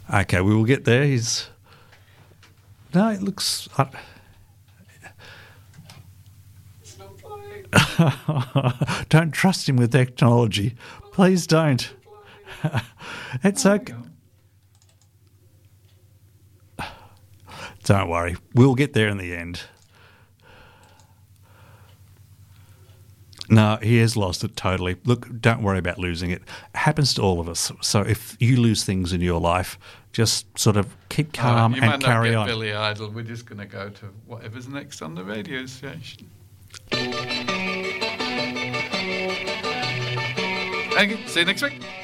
Okay, we will get there. No, it looks... It's not playing. Don't trust him with technology. Please don't. It's okay. Don't worry. We'll get there in the end. No, he has lost it totally. Look, don't worry about losing it. It happens to all of us. So if you lose things in your life, just sort of keep calm and carry on. Billy Idol. We're just going to go to whatever's next on the radio station. Okay, see you next week.